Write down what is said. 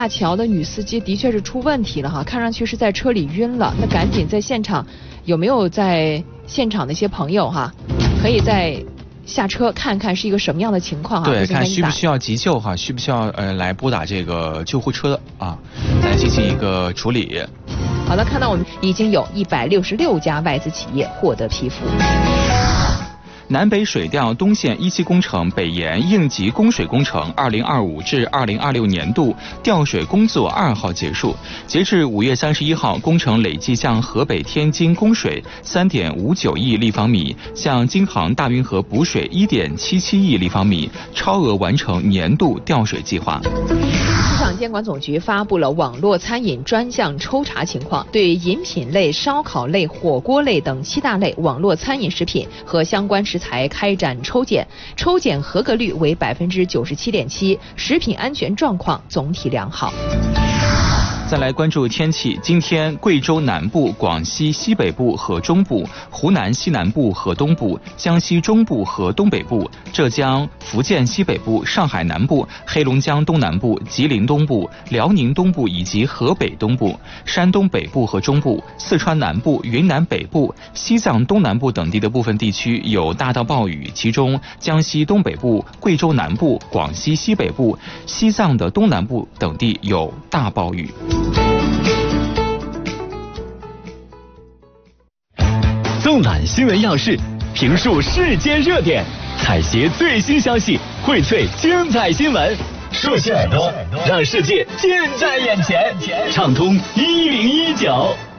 大桥的女司机的确是出问题了哈，看上去是在车里晕了。那赶紧在现场，有没有在现场的一些朋友哈，可以在下车看看是一个什么样的情况对，看需不需要急救哈，需不需要来拨打这个救护车啊，来进行一个处理。 好的，看到我们已经有166家外资企业获得批复。 南北水调东线1期工程北延应急供水工程2025至2026年度调水工作2号结束，截至5月31号，工程累计向河北天津供水3.59亿立方米，向京杭大运河补水1.77亿立方米，超额完成年度调水计划。 市场监管总局发布了网络餐饮专项抽查情况，对饮品类、烧烤类、火锅类等7大类网络餐饮食品和相关食材开展抽检，抽检合格率为97.7%，食品安全状况总体良好。 再来关注天气，今天贵州南部、广西西北部和中部、湖南西南部和东部、江西中部和东北部、浙江、福建西北部、上海南部、黑龙江东南部、吉林东部、辽宁东部以及河北东部、山东北部和中部、四川南部、云南北部、西藏东南部等地的部分地区有大到暴雨，其中江西东北部、贵州南部、广西西北部、西藏的东南部等地有大暴雨。 纵览新闻要事，评述世间热点，采撷最新消息，荟萃精彩新闻。竖起耳朵，让世界近在眼前。畅通1019。